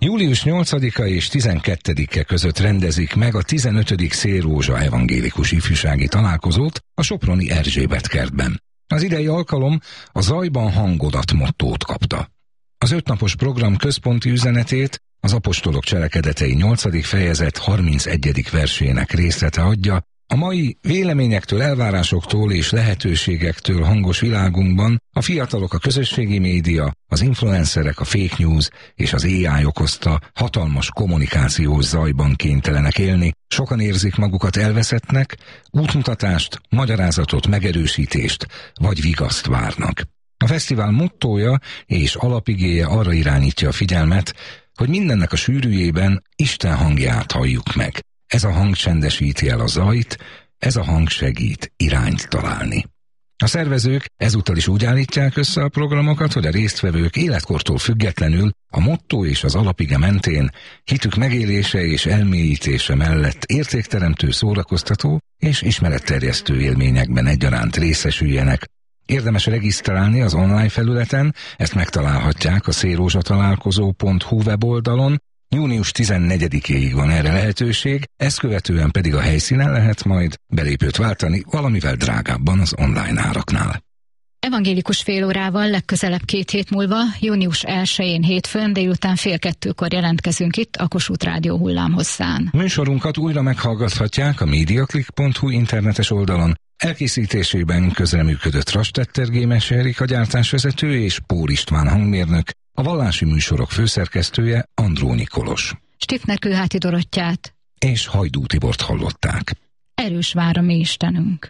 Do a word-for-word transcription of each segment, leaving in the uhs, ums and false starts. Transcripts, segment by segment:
Július nyolcadika és tizenkettedike között rendezik meg a tizenötödik Szélrózsa evangélikus ifjúsági találkozót a soproni Erzsébet kertben. Az idei alkalom a Zajban hangodat mottót kapta. Az ötnapos program központi üzenetét az apostolok cselekedetei nyolcadik fejezet harmincegyedik versének részlete adja. A mai véleményektől, elvárásoktól és lehetőségektől hangos világunkban a fiatalok, a közösségi média, az influencerek, a fake news és az á i okozta hatalmas kommunikációs zajban kénytelenek élni. Sokan érzik magukat elveszettnek, útmutatást, magyarázatot, megerősítést vagy vigaszt várnak. A fesztivál mottója és alapigéje arra irányítja a figyelmet, hogy mindennek a sűrűjében Isten hangját halljuk meg. Ez a hang csendesíti el a zajt, ez a hang segít irányt találni. A szervezők ezúttal is úgy állítják össze a programokat, hogy a résztvevők életkortól függetlenül a mottó és az alapige mentén hitük megélése és elmélyítése mellett értékteremtő, szórakoztató és ismeretterjesztő élményekben egyaránt részesüljenek. Érdemes regisztrálni az online felületen, ezt megtalálhatják a szélrózsatalálkozó pont hu weboldalon. június tizennegyedikéig van erre lehetőség, ezt követően pedig a helyszínen lehet majd belépőt váltani valamivel drágábban az online áraknál. Evangélikus félórával legközelebb két hét múlva, június elsején hétfőn délután fél kettőkor jelentkezünk itt a Kossuth Rádió hullámhosszán. Műsorunkat újra meghallgathatják a mediaclick pont hu internetes oldalon. Elkészítésében közreműködött Rastetter Gémes Erika gyártásvezető és Pór István hangmérnök, a vallási műsorok főszerkesztője Andróni Kolos. Stifner Kőháti Dorottyát és Hajdú Tibort hallották. Erős vár a mi Istenünk.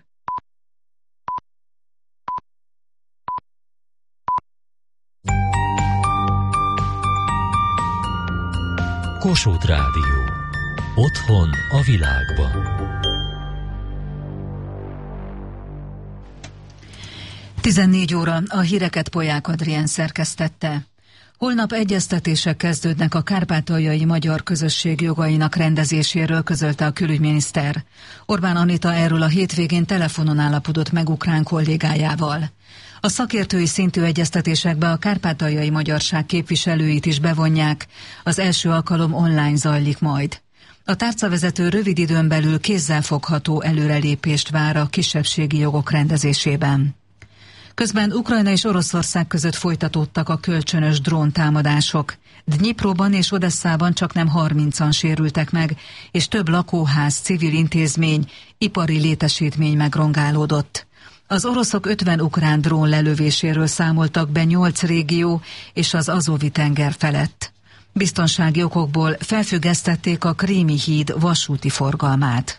Kossuth Rádió. Otthon a világban. tizennégy óra, a híreket Polyák Adrián szerkesztette. Holnap egyeztetések kezdődnek a kárpátaljai magyar közösség jogainak rendezéséről, közölte a külügyminiszter. Orbán Anita erről a hétvégén telefonon állapodott meg ukrán kollégájával. A szakértői szintű egyeztetésekbe a kárpátaljai magyarság képviselőit is bevonják, az első alkalom online zajlik majd. A tárcavezető rövid időn belül kézzelfogható előrelépést vár a kisebbségi jogok rendezésében. Közben Ukrajna és Oroszország között folytatódtak a kölcsönös dróntámadások. Dnyipróban és Odesszában csaknem harmincan sérültek meg, és több lakóház, civil intézmény, ipari létesítmény megrongálódott. Az oroszok ötven ukrán drón lelövéséről számoltak be nyolc régió és az Azovi-tenger felett. Biztonsági okokból felfüggesztették a Krími híd vasúti forgalmát.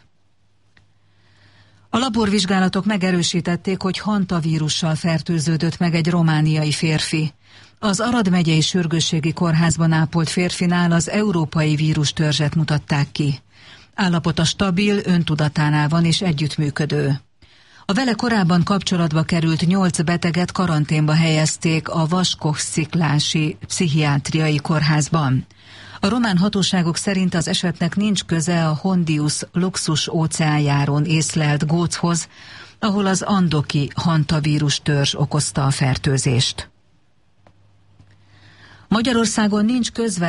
A laborvizsgálatok megerősítették, hogy hantavírussal fertőződött meg egy romániai férfi. Az Arad megyei sürgősségi kórházban ápolt férfinál az európai vírustörzset mutatták ki. Állapota stabil, öntudatánál van és együttműködő. A vele korábban kapcsolatba került nyolc beteget karanténba helyezték a Vaskosziklási pszichiátriai kórházban. A román hatóságok szerint az esetnek nincs köze a Hondius luxus óceánjáron észlelt góchoz, ahol az andoki hantavírus törzs okozta a fertőzést. Magyarországon nincs közvetlen